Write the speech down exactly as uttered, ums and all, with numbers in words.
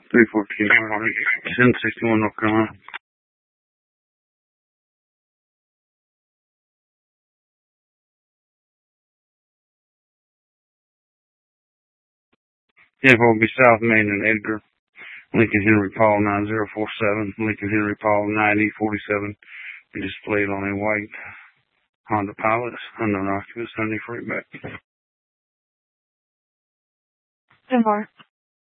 three fourteen, ten sixty-one, North Carolina. ten four will be South Main and Edgar. Lincoln Henry Paul nine zero four seven. Lincoln Henry Paul ninety forty-seven. Displayed on a white Honda Pilot. Unknown occupants, Sunday Freightback. ten four.